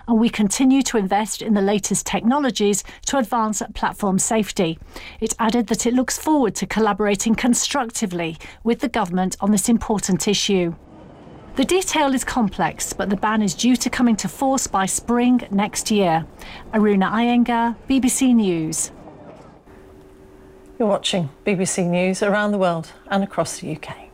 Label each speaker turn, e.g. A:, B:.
A: and we continue to invest in the latest technologies to advance platform safety. It added that it looks forward to collaborating constructively with the government on this important issue. The detail is complex, but the ban is due to come into force by spring next year. Aruna Iyengar, BBC News.
B: You're watching BBC News around the world and across the UK.